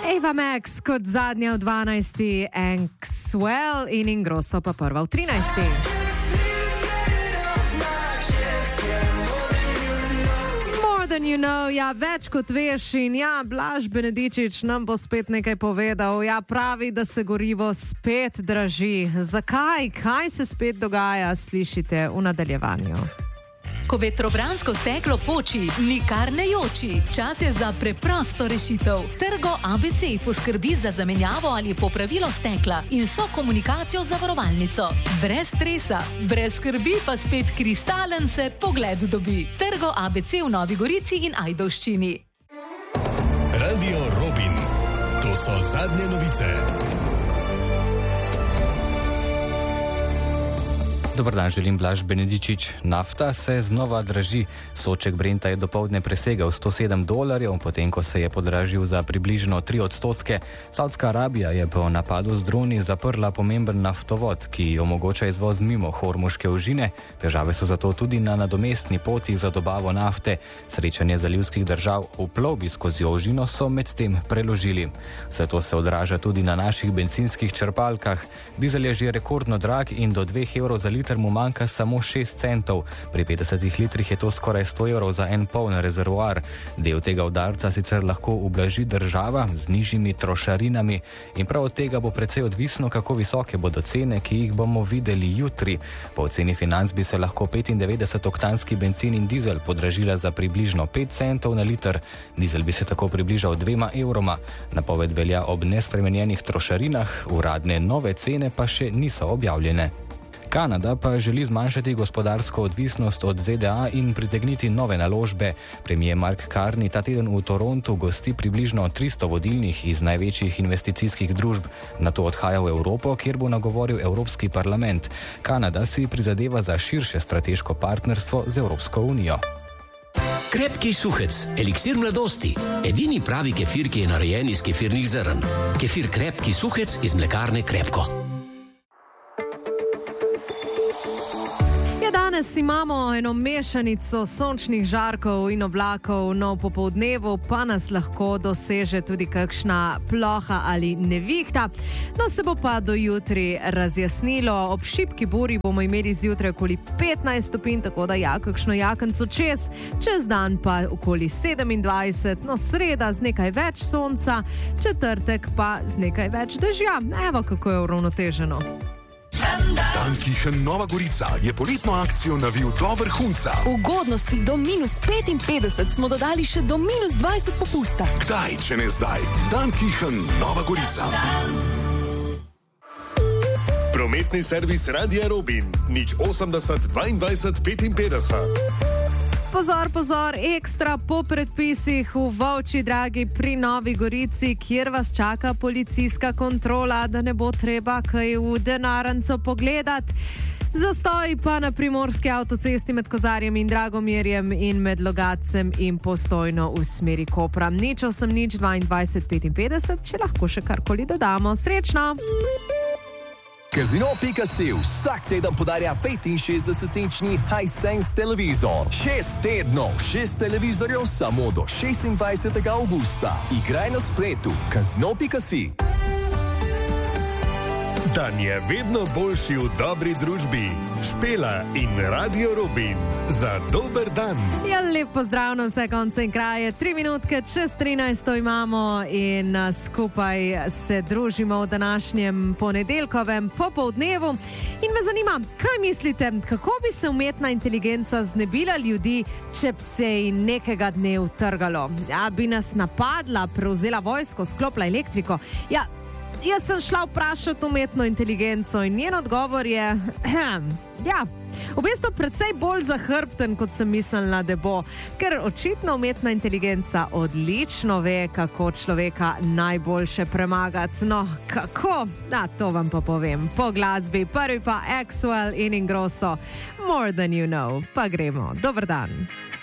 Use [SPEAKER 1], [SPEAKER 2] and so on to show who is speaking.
[SPEAKER 1] Ava Max kot zadnja v 12. Axwell in Ingrosso pa prva v 13. More than you know, ja, več kot veš in ja, Blaž Benedičič nam bo spet nekaj povedal. Ja, pravi, da se gorivo spet draži. Zakaj? Kaj se spet dogaja? Slišite v nadaljevanju.
[SPEAKER 2] Ko vetrobransko steklo poči, nikar ne joči. Čas je za preprosto rešitev. Trgo ABC poskrbi za zamenjavo ali popravilo stekla in vso komunikacijo z zavarovalnico. Brez stresa, brez skrbi pa spet kristalen se pogled dobi. Trgo ABC v Novi Gorici in Ajdovščini.
[SPEAKER 3] Radio Robin. To so zadnje novice.
[SPEAKER 4] Dobar dan, želim Blaž Benedičič. Nafta se znova draži. Sodček Brenta je dopoldne presegal $107, potem ko se je podražil za približno 3%. Saudska Arabija je po napadu z droni zaprla pomemben naftovod, ki omogoča izvoz mimo Hormuške ožine. Težave so zato tudi na nadomestni poti za dobavo nafte. Srečanje zalivskih držav v plovbi skozi ožino so medtem preložili. Vse to se odraža tudi na naših bencinskih črpalkah. Dizel je že rekordno drag in do €2 za liter mu manjka samo 6 centov. Pri 50 litrih je to skoraj €100 za en poln rezervoar. Del tega udarca sicer lahko ublaži država z nižjimi trošarinami in prav od tega bo precej odvisno, kako visoke bodo cene, ki jih bomo videli jutri. Po oceni Financ bi se lahko 95-oktanski bencin in dizel podražila za približno 5 centov na liter. Dizel bi se tako približal €2. Napoved velja ob nespremenjenih trošarinah, uradne nove cene pa še niso objavljene. Kanada pa želi zmanjšati gospodarsko odvisnost od ZDA in pritegniti nove naložbe. Premier Mark Carney ta teden v Torontu gosti približno 300 vodilnih iz največjih investicijskih družb. Nato odhaja v Evropo, kjer bo nagovoril Evropski parlament. Kanada si prizadeva za širše strateško partnerstvo z Evropsko unijo.
[SPEAKER 5] Krepki suhec, eliksir mladosti. Edini pravi kefir, ki je narejen iz kefirnih zrn. Kefir Krepki suhec iz mlekarne Krepko.
[SPEAKER 1] Danes imamo eno mešanico sončnih žarkov in oblakov, no popoldnevu pa nas lahko doseže tudi kakšna ploha ali nevihta. No se bo pa do jutri razjasnilo, ob šibki buri bomo imeli zjutraj okoli 15 stopinj, tako da ja, kakšno jakenco čez dan pa okoli 27, no sreda z nekaj več sonca, četrtek pa z nekaj več dežja. Evo kako je uravnoteženo.
[SPEAKER 3] Dankichen Nova Gorica je poletno akcijo navil do vrhunca.
[SPEAKER 6] Ugodnosti do -55 smo dodali še do -20 popusta.
[SPEAKER 3] Kdaj, če ne zdaj? Dankichen Nova Gorica. Prometni servis Radia Robin. 080 22 55.
[SPEAKER 1] Pozor, ekstra po predpisih v Volčji Dragi pri Novi Gorici, kjer vas čaka policijska kontrola, da ne bo treba kaj v denarnico pogledati. Zastoj pa na primorski avtocesti med Kozarjem in Dragomirjem in med Logatcem in Postojno v smeri Kopra. 080 22 55, če lahko še karkoli dodamo. Srečno!
[SPEAKER 7] Casino.si vsak teden podarja 65-inčni Hisense televizor. 6 tednov, 6 televizorjev samo do 26. avgusta. Igraj na spletu. Casino.si.
[SPEAKER 3] Dan je vedno boljši v dobri družbi. Špela in Radio Robin. Za dober dan.
[SPEAKER 1] Ja, lep pozdrav na vse konce in kraje. 3 minutke čez 13 imamo in skupaj se družimo v današnjem ponedeljkovem popoldnevu. In me zanima, kaj mislite, kako bi se umetna inteligenca znebila ljudi, če bi se ji nekega dne utrgalo? Ja, bi nas napadla, prevzela vojsko, sklopila elektriko? Ja, jaz sem šla vprašati umetno inteligenco in njen odgovor je, ja, v bistvu precej bolj zahrbten, kot sem mislila, da bo, ker očitno umetna inteligenca odlično ve, kako človeka najboljše premagati. No, kako? Da, to vam pa povem. Po glasbi, prvi pa Axwell in Ingrosso, More Than You Know. Pa gremo. Dober dan.